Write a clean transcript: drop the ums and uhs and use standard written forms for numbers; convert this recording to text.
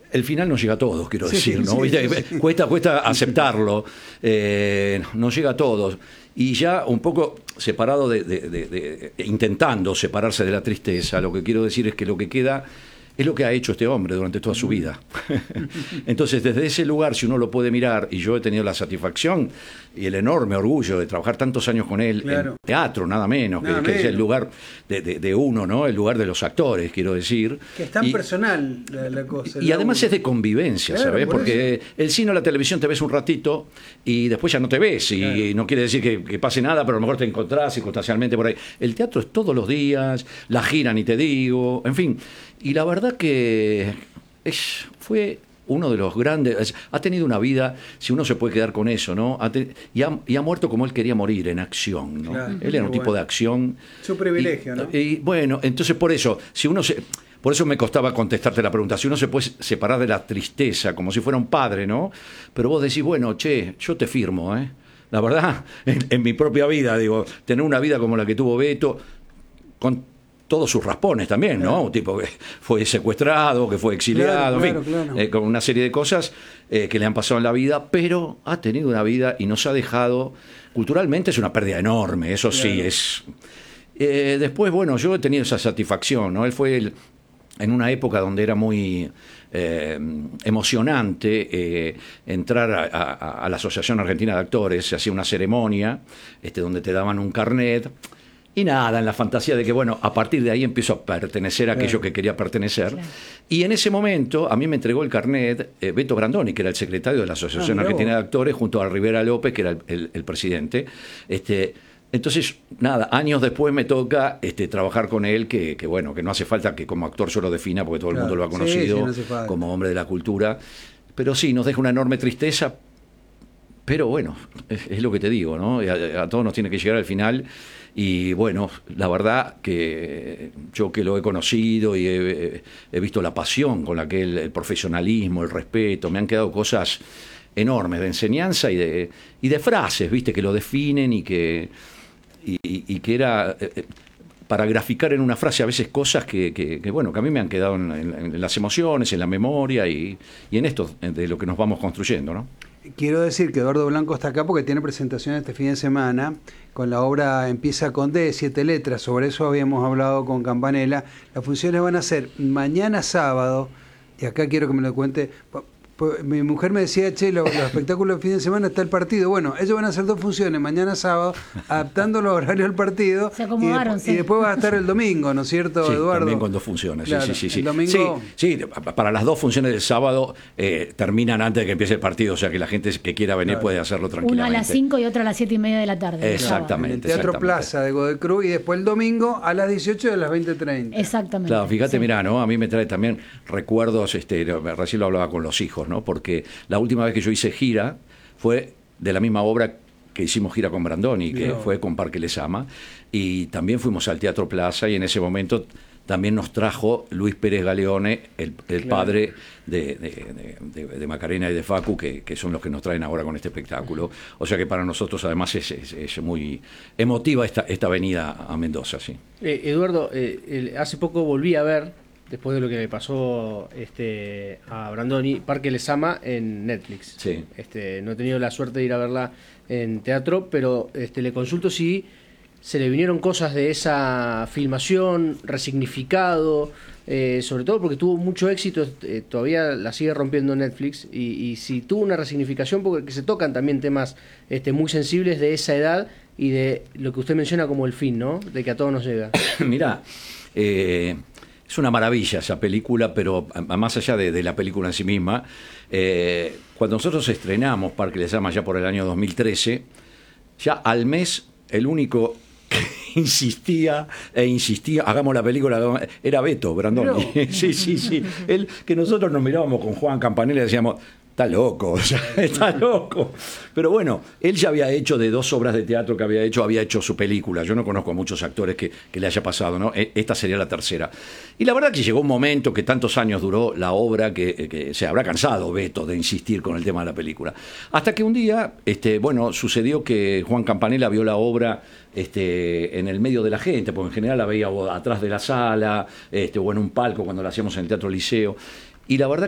el final no llega a todos, quiero decir, ¿no? Sí, sí. Cuesta aceptarlo, no llega a todos. Y ya un poco separado intentando separarse de la tristeza, lo que quiero decir es que lo que queda es lo que ha hecho este hombre durante toda su vida. Entonces, desde ese lugar, si uno lo puede mirar, y yo he tenido la satisfacción y el enorme orgullo de trabajar tantos años con él, claro, en teatro, nada menos, que es el lugar de uno, ¿no? El lugar de los actores, quiero decir. Que es tan personal la cosa. Y además es de convivencia, claro, ¿sabes? Porque eso. el cine o la televisión te ves un ratito y después ya no te ves. Y claro, no quiere decir que pase nada, pero a lo mejor te encontrás circunstancialmente por ahí. El teatro es todos los días, la gira ni te digo, en fin. Y la verdad que fue uno de los grandes, ha tenido una vida, si uno se puede quedar con eso, ¿no? Y ha muerto como él quería morir, en acción, ¿no? Claro, él era un tipo de acción. Su privilegio, ¿no? Y bueno, entonces por eso, por eso me costaba contestarte la pregunta. Si uno se puede separar de la tristeza, como si fuera un padre, ¿no? Pero vos decís, bueno, che, yo te firmo, ¿eh? La verdad, en mi propia vida, digo, tener una vida como la que tuvo Beto, con todos sus raspones también, ¿no? Un tipo que fue secuestrado, que fue exiliado, en fin, claro. Con una serie de cosas que le han pasado en la vida, pero ha tenido una vida y nos ha dejado, culturalmente es una pérdida enorme, eso claro, sí, es... después, bueno, yo he tenido esa satisfacción, ¿no? Él fue en una época donde era muy emocionante entrar a la Asociación Argentina de Actores, se hacía una ceremonia donde te daban un carnet. Y nada, en la fantasía de que, bueno, a partir de ahí empiezo a pertenecer a aquello que quería pertenecer. Claro. Y en ese momento a mí me entregó el carnet Beto Brandoni, que era el secretario de la Asociación Argentina de Actores, junto a Rivera López, que era el presidente. Entonces, nada, años después me toca trabajar con él, que bueno, que no hace falta que como actor yo lo defina, porque todo el mundo lo ha conocido no como hombre de la cultura. Pero sí, nos deja una enorme tristeza. Pero bueno, es lo que te digo, ¿no? A todos nos tiene que llegar al final. Y bueno, la verdad que yo que lo he conocido y he visto la pasión con la que el profesionalismo, el respeto, me han quedado cosas enormes de enseñanza y de frases, ¿viste? Que lo definen y que era... para graficar en una frase a veces cosas que bueno, que a mí me han quedado en las emociones, en la memoria y en esto de lo que nos vamos construyendo, ¿no? Quiero decir que Eduardo Blanco está acá porque tiene presentación este fin de semana con la obra Empieza con D, 7 letras. Sobre eso habíamos hablado con Campanella. Las funciones van a ser mañana sábado, y acá quiero que me lo cuente. Mi mujer me decía, che, los espectáculos de fin de semana está el partido. Bueno, ellos van a hacer 2 funciones mañana sábado, adaptando los horarios al partido. Se acomodaron, y después va a estar el domingo, ¿no es cierto, sí, Eduardo? También con 2 funciones, claro, sí. El domingo... Sí, para las 2 funciones del sábado terminan antes de que empiece el partido, o sea que la gente que quiera venir puede hacerlo tranquilamente. Una a las 5 y otra a las 7:30 de la tarde. Exactamente. En el Teatro Plaza de Godoy Cruz, y después el domingo a las 18 y a las 20:30. Exactamente. Claro, fíjate, mirá, ¿no? A mí me trae también recuerdos, recién lo hablaba con los hijos, ¿no? Porque la última vez que yo hice gira fue de la misma obra que hicimos gira con Brandoni, que fue con Parque Les Ama, y también fuimos al Teatro Plaza, y en ese momento también nos trajo Luis Pérez Galeone, el padre de Macarena y de Facu, que son los que nos traen ahora con este espectáculo. O sea que para nosotros además es muy emotiva esta venida a Mendoza, sí. Eduardo, hace poco volví a ver, después de lo que le pasó a Brandoni, Parque Les Ama en Netflix. Sí. No he tenido la suerte de ir a verla en teatro, pero le consulto si se le vinieron cosas de esa filmación, resignificado, sobre todo porque tuvo mucho éxito, todavía la sigue rompiendo Netflix, y si tuvo una resignificación, porque se tocan también temas muy sensibles de esa edad y de lo que usted menciona como el fin, ¿no? De que a todos nos llega. Mirá, es una maravilla esa película, pero más allá de la película en sí misma, cuando nosotros estrenamos Parque Les Ama ya por el año 2013, ya al mes el único que insistía, hagamos la película, era Beto Brandoni. No. Sí. Él, que nosotros nos mirábamos con Juan Campanella y decíamos, está loco, o sea, está loco. Pero bueno, él ya había hecho de 2 obras de teatro que había hecho su película. Yo no conozco a muchos actores que le haya pasado, ¿no? Esta sería la tercera. Y la verdad que llegó un momento que tantos años duró la obra que se habrá cansado Beto de insistir con el tema de la película. Hasta que un día, bueno, sucedió que Juan Campanella vio la obra en el medio de la gente, porque en general la veía atrás de la sala, o en un palco cuando la hacíamos en el Teatro Liceo. Y la verdad